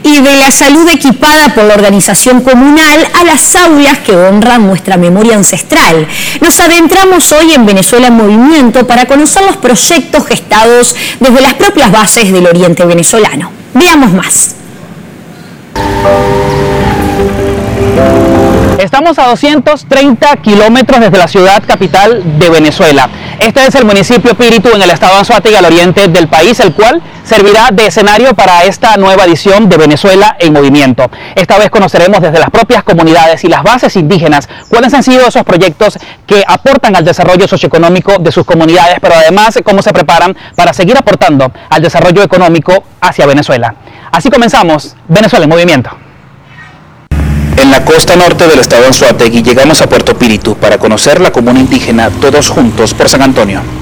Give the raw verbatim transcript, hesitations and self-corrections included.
y de la salud equipada por la organización comunal a las aulas que honran nuestra memoria ancestral. Nos adentramos hoy en Venezuela en Movimiento para conocer los proyectos gestados desde las propias bases del oriente venezolano. Veamos más. Estamos a doscientos treinta kilómetros desde la ciudad capital de Venezuela. Este es el municipio Píritu en el estado Anzoátegui, al oriente del país, el cual servirá de escenario para esta nueva edición de Venezuela en Movimiento. Esta vez conoceremos desde las propias comunidades y las bases indígenas cuáles han sido esos proyectos que aportan al desarrollo socioeconómico de sus comunidades, pero además cómo se preparan para seguir aportando al desarrollo económico hacia Venezuela. Así comenzamos Venezuela en Movimiento. En la costa norte del estado Anzoátegui llegamos a Puerto Píritu para conocer la comuna indígena Todos Juntos por San Antonio.